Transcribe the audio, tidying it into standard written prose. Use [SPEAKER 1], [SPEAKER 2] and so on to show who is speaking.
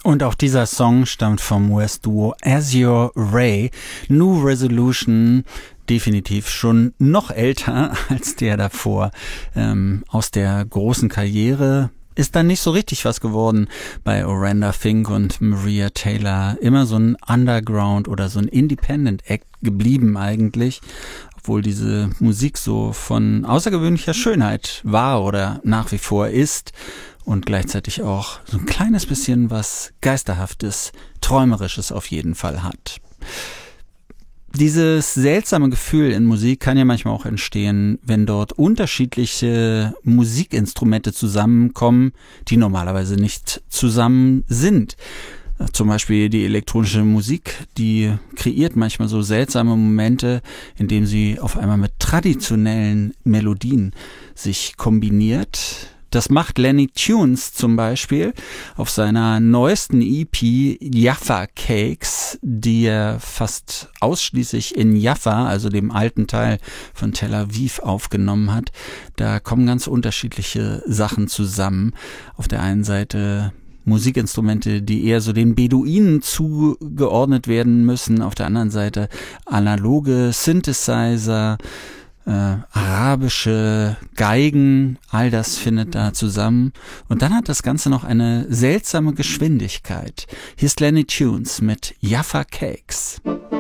[SPEAKER 1] Und auch dieser Song stammt vom US-Duo Azure Ray. New Resolution, definitiv schon noch älter als der davor. Aus der großen Karriere ist dann nicht so richtig was geworden bei Orenda Fink und Maria Taylor. Immer so ein Underground oder so ein Independent Act geblieben eigentlich, obwohl diese Musik so von außergewöhnlicher Schönheit war oder nach wie vor ist und gleichzeitig auch so ein kleines bisschen was Geisterhaftes, Träumerisches auf jeden Fall hat. Dieses seltsame Gefühl in Musik kann ja manchmal auch entstehen, wenn dort unterschiedliche Musikinstrumente zusammenkommen, die normalerweise nicht zusammen sind. Zum Beispiel die elektronische Musik, die kreiert manchmal so seltsame Momente, indem sie auf einmal mit traditionellen Melodien sich kombiniert. Das macht Lenny Tunes zum Beispiel auf seiner neuesten EP Jaffa Cakes, die er fast ausschließlich in Jaffa, also dem alten Teil von Tel Aviv, aufgenommen hat. Da kommen ganz unterschiedliche Sachen zusammen. Auf der einen Seite Musikinstrumente, die eher so den Beduinen zugeordnet werden müssen. Auf der anderen Seite analoge Synthesizer, arabische Geigen, all das findet da zusammen. Und dann hat das Ganze noch eine seltsame Geschwindigkeit. Hier ist Lenny Tunes mit Jaffa Cakes.